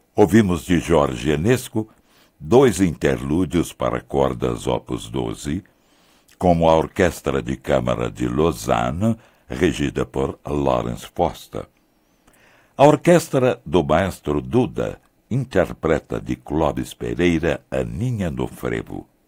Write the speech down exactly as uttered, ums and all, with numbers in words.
Ouvimos de Jorge Enesco dois interlúdios para cordas opus doze, como a Orquestra de Câmara de Lausanne, regida por Lawrence Foster. A orquestra do maestro Duda interpreta de Clóvis Pereira Aninha no Frevo.